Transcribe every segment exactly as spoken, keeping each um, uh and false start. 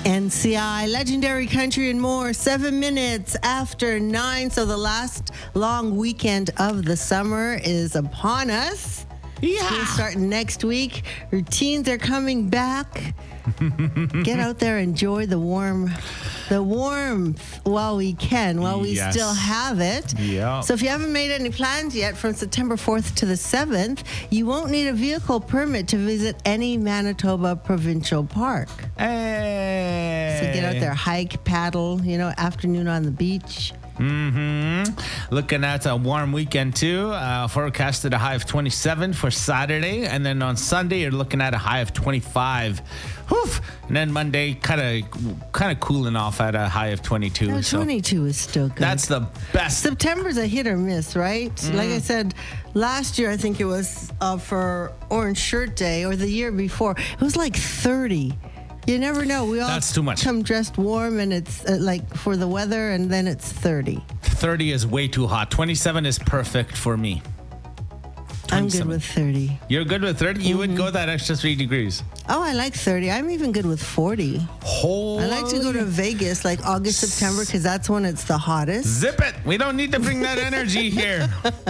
N C I, Legendary Country and more, seven minutes after nine. So the last long weekend of the summer is upon us. Yeah. School starting next week. Routines are coming back. Get out there, enjoy the warm, the warmth while we can, while we Yes. still have it. Yeah. So if you haven't made any plans yet, from September fourth to the seventh, you won't need a vehicle permit to visit any Manitoba provincial park. Hey. So get out there, hike, paddle, you know, afternoon on the beach. Mm-hmm. Looking at a warm weekend too. Uh, forecasted a high of twenty-seven for Saturday, and then on Sunday you're looking at a high of twenty-five. Whew. And then Monday, kind of, kind of cooling off at a high of twenty-two. No, so twenty-two is still good. that's the best. September's a hit or miss, right? Like I said, last year I think it was uh, for Orange Shirt Day, or the year before, it was like thirty. You never know. We all That's too much. come dressed warm, and it's uh, like for the weather, and then it's thirty. thirty is way too hot. twenty-seven is perfect for me. I'm good twenty-seven. with thirty. You're good with thirty? You would go that extra three degrees. Oh, I like thirty. I'm even good with forty. Holy I like to go to Vegas like August, September, because that's when it's the hottest. Zip it. We don't need to bring that energy here.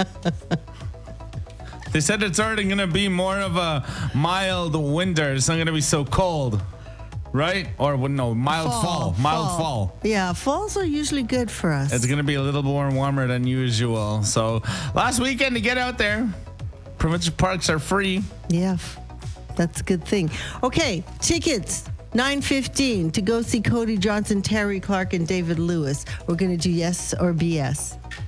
They said it's already going to be more of a mild winter. It's not going to be so cold. Right? Or no, mild fall. Mild fall. Yeah, falls are usually good for us. It's going to be a little more warmer than usual. So last weekend to get out there. Provincial parks are free. Yeah, f- that's a good thing. Okay, tickets. nine fifteen to go see Cody Johnson, Terry Clark, and David Lewis. We're going to do yes or B S.